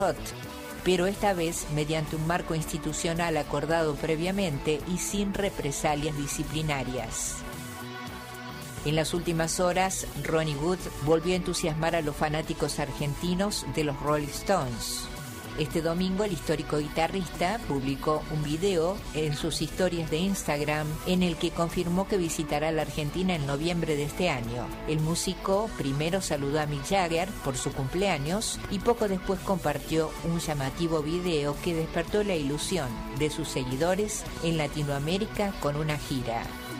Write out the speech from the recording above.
pero esta vez mediante un marco institucional acordado previamente y sin represalias disciplinarias. En las últimas horas, Ronnie Wood volvió a entusiasmar a los fanáticos argentinos de los Rolling Stones. Este domingo el histórico guitarrista publicó un video en sus historias de Instagram en el que confirmó que visitará la Argentina en noviembre de este año. El músico primero saludó a Mick Jagger por su cumpleaños y poco después compartió un llamativo video que despertó la ilusión de sus seguidores en Latinoamérica con una gira.